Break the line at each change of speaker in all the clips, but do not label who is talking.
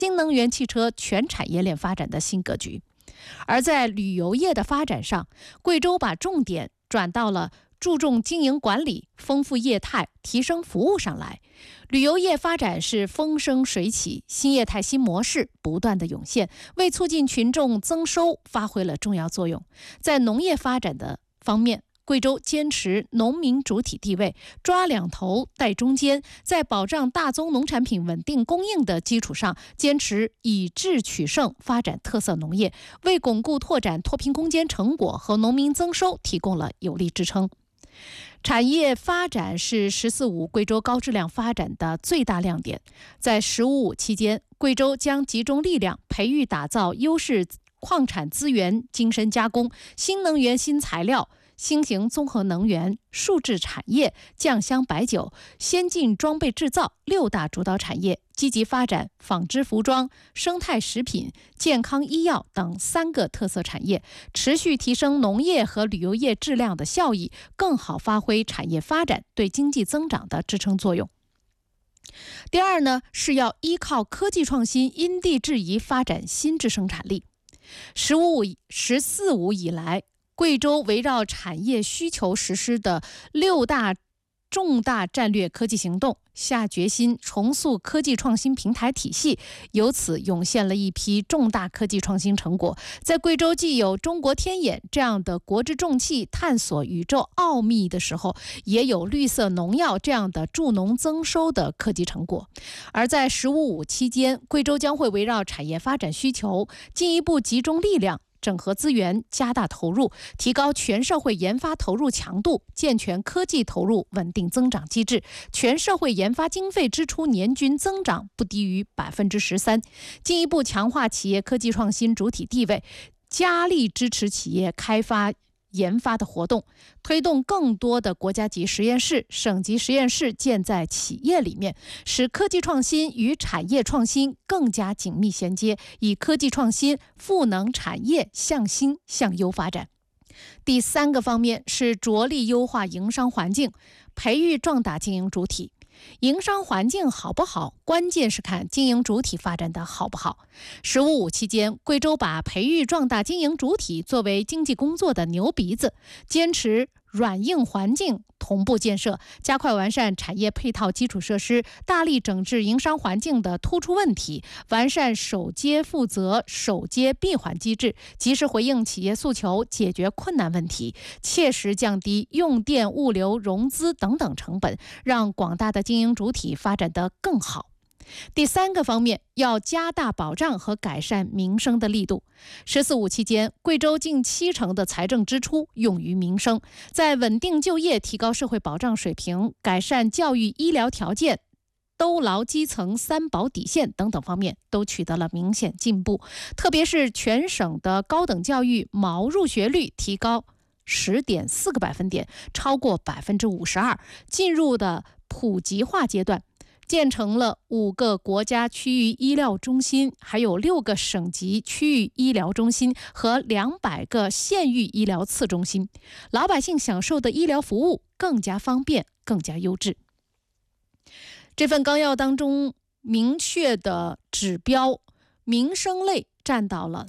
新能源汽车全产业链发展的新格局。而在旅游业的发展上，贵州把重点转到了注重经营管理、丰富业态、提升服务上来。旅游业发展是风生水起，新业态新模式不断的涌现，为促进群众增收发挥了重要作用。在农业发展的方面，贵州坚持农民主体地位，抓两头带中间，在保障大宗农产品稳定供应的基础上，坚持以质取胜，发展特色农业，为巩固拓展脱贫攻坚成果和农民增收提供了有力支撑。产业发展是“十四五”贵州高质量发展的最大亮点。在“十五五”期间，贵州将集中力量培育打造优势矿产资源精深加工、新能源新材料、新型综合能源、数字产业、酱香白酒、先进装备制造6大主导产业，积极发展纺织服装、生态食品、健康医药等3个特色产业，持续提升农业和旅游业质量的效益，更好发挥产业发展对经济增长的支撑作用。第二呢，是要依靠科技创新，因地制宜发展新质生产力。“十四五”以来，贵州围绕产业需求实施的6大重大战略科技行动，下决心重塑科技创新平台体系，由此涌现了一批重大科技创新成果。在贵州既有中国天眼这样的国之重器探索宇宙奥秘的时候，也有绿色农药这样的助农增收的科技成果。而在“十五五”期间，贵州将会围绕产业发展需求，进一步集中力量，整合资源，加大投入，提高全社会研发投入强度，健全科技投入稳定增长机制，全社会研发经费支出年均增长不低于13%，进一步强化企业科技创新主体地位，加力支持企业开发研发的活动，推动更多的国家级实验室、省级实验室建在企业里面，使科技创新与产业创新更加紧密衔接，以科技创新赋能产业向新向优发展。第3个方面是着力优化营商环境，培育壮大经营主体。营商环境好不好，关键是看经营主体发展的好不好。“十五五”期间，贵州把培育壮大经营主体作为经济工作的牛鼻子，坚持软硬环境同步建设，加快完善产业配套基础设施，大力整治营商环境的突出问题，完善首接负责、首接闭环机制，及时回应企业诉求，解决困难问题，切实降低用电、物流、融资等等成本，让广大的经营主体发展得更好。第3个方面，要加大保障和改善民生的力度。“十四五”期间，贵州近70%的财政支出用于民生，在稳定就业、提高社会保障水平、改善教育医疗条件、兜牢基层3保底线等等方面都取得了明显进步。特别是全省的高等教育毛入学率提高10.4个百分点，超过52%，进入的普及化阶段。建成了5个国家区域医疗中心，还有6个省级区域医疗中心和200个县域医疗次中心，老百姓享受的医疗服务更加方便、更加优质。这份纲要当中明确的指标，民生类占到了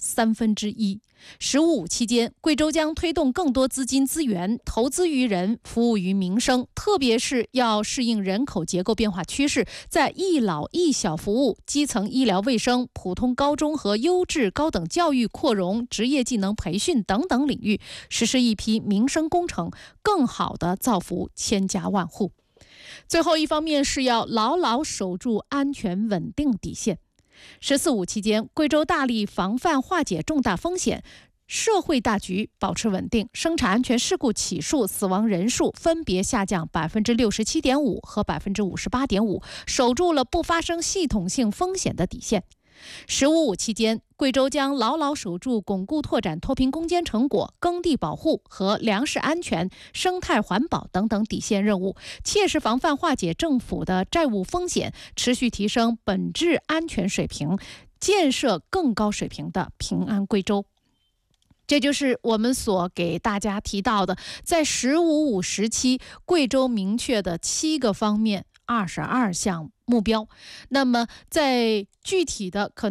1/3。“十五五”期间，贵州将推动更多资金资源投资于人，服务于民生，特别是要适应人口结构变化趋势，在一老一小服务、基层医疗卫生、普通高中和优质高等教育扩容、职业技能培训等等领域，实施一批民生工程，更好地造福千家万户。最后一方面是要牢牢守住安全稳定底线。“十四五”期间，贵州大力防范化解重大风险，社会大局保持稳定，生产安全事故起诉、死亡人数分别下降67.5%和58.5%，守住了不发生系统性风险的底线。“十五五”期间，贵州将牢牢守住巩固拓展脱贫攻坚成果、耕地保护和粮食安全、生态环保等等底线任务，切实防范化解政府的债务风险，持续提升本质安全水平，建设更高水平的平安贵州。这就是我们所给大家提到的，在“十五五”时期，贵州明确的7个方面 22项目标。那么在具体的可能